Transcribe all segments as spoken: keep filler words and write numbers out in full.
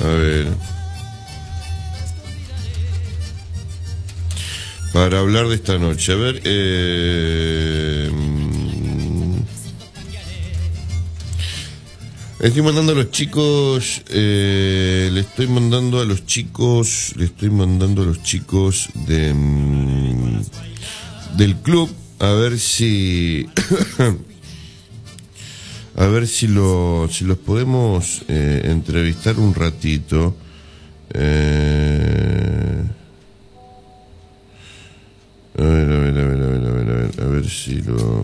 A ver. Para hablar de esta noche. A ver. Eh... Estoy mandando a los chicos. Eh, le estoy mandando a los chicos. Le estoy mandando a los chicos de. Del club. A ver si. A ver si, lo, si los podemos eh, entrevistar un ratito. Eh, a ver, a ver, a ver, a ver, a ver, a ver, a ver si lo...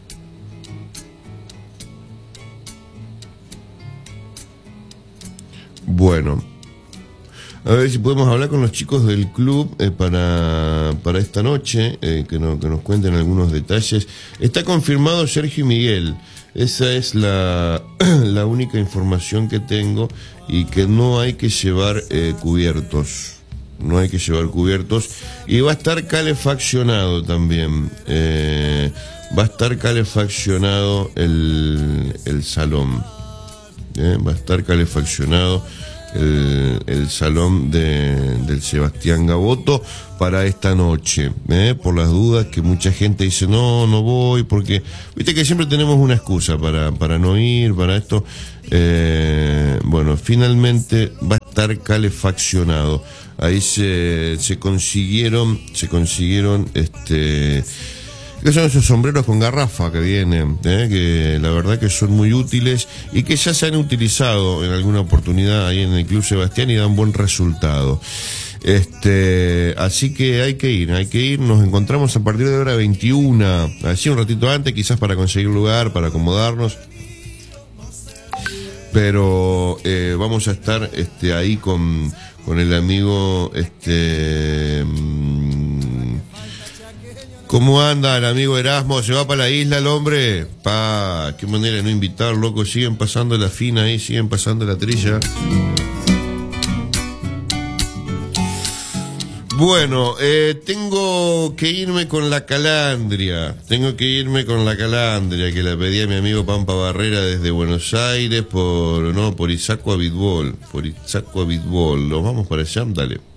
Bueno. A ver si podemos hablar con los chicos del club eh, para, para esta noche, eh, que, no, que nos cuenten algunos detalles. Está confirmado Sergio y Miguel. Esa es la, la única información que tengo, y que no hay que llevar eh, cubiertos. No hay que llevar cubiertos. Y va a estar calefaccionado también. Eh, va a estar calefaccionado el, el salón. Eh, va a estar calefaccionado el, el salón de, del Sebastián Gaboto para esta noche, ¿eh? Por las dudas que mucha gente dice no, no voy, porque viste que siempre tenemos una excusa para, para no ir, para esto. Eh, bueno, finalmente va a estar calefaccionado. Ahí se, se consiguieron, se consiguieron este... que son esos sombreros con garrafa que vienen, ¿eh? Que la verdad que son muy útiles y que ya se han utilizado en alguna oportunidad ahí en el Club Sebastián y dan buen resultado. Este, así que hay que ir, hay que ir. Nos encontramos a partir de hora veintiuna, así un ratito antes, quizás para conseguir lugar, para acomodarnos. Pero eh, vamos a estar este, ahí con, con el amigo este. ¿Cómo anda el amigo Erasmo? ¿Se va para la isla el hombre? Pa, qué manera de no invitar, loco. Siguen pasando la fina ahí, siguen pasando la trilla. Bueno, eh, tengo que irme con la calandria. Tengo que irme con la calandria que la pedí a mi amigo Pampa Barrera desde Buenos Aires por, no, por Isacua Bitbol. Por Isacua Bitbol. ¿Nos vamos para allá? Dale.